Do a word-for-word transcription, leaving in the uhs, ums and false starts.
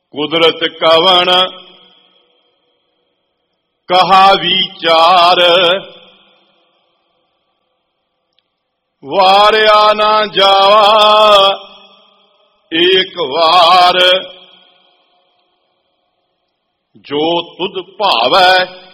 ਕੁਦਰਤ ਕਵਣ ਕਹਾ ਵਿਚਾਰ, ਵਾਰਿਆ ਨਾ ਜਾਵਾ ਏਕ ਵਾਰ। ਜੋ ਤੁਧ ਭਾਵੈ